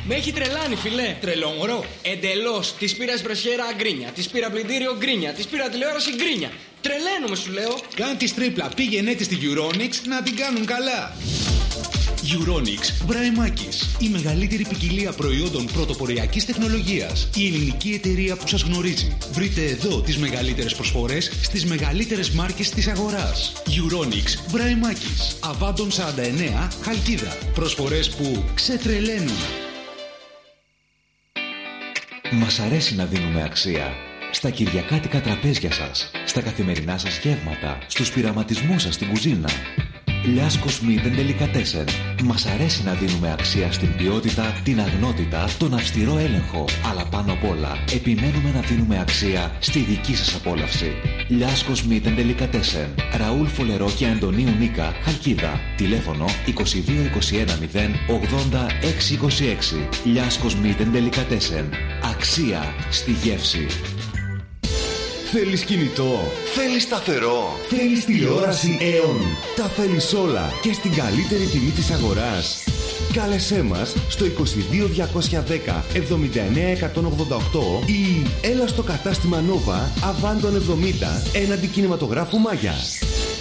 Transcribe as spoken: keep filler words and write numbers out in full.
Με έχει τρελάνει, φιλέ. Τρελόμορο. Εντελώς. Της πήρα εσπρεσιέρα γκρίνια. Της πήρα πλυντήριο γκρίνια. Της πήρα τηλεόραση γκρίνια. Τρελαίνομαι, σου λέω. Κάν τη τρίπλα. Πήγαινε τη στη Euronics να την κάνουν καλά. Euronics Βραϊμάκης. Η μεγαλύτερη ποικιλία προϊόντων πρωτοποριακής τεχνολογίας. Η ελληνική εταιρεία που σας γνωρίζει. Βρείτε εδώ τις μεγαλύτερες προσφορές στις μεγαλύτερες μάρκες της αγοράς. Euronics Βραϊμάκης. Αβάντων σαράντα εννέα, Χαλκίδα. Προσφορές που ξετρελαίνουν. Μας αρέσει να δίνουμε αξία. Στα κυριακάτικα τραπέζια σας, στα καθημερινά σας γεύματα, στους πειραματισμούς σας στην κουζίνα. Λιάσκος Meat and Delicatessen. Μας αρέσει να δίνουμε αξία στην ποιότητα, την αγνότητα, τον αυστηρό έλεγχο. Αλλά πάνω απ' όλα, επιμένουμε να δίνουμε αξία στη δική σας απόλαυση. Λιάσκος Meat and Delicatessen. Ραούλ Φολερό και Αντωνίου Νίκα, Χαλκίδα. Τηλέφωνο είκοσι δύο είκοσι ένα μηδέν ογδόντα έξι είκοσι έξι. Λιάσκος Meat and Delicatessen. Αξία στη γεύση. Θέλεις κινητό, θέλεις σταθερό, θέλεις τηλεόραση Aeon. Τα θέλεις όλα και στην καλύτερη τιμή της αγοράς. Κάλεσέ μας στο είκοσι δύο διακόσια δέκα εβδομήντα εννέα εκατόν ογδόντα οκτώ ή έλα στο κατάστημα Nova Αβάντων εβδομήντα έναντι κινηματογράφου Μάγια.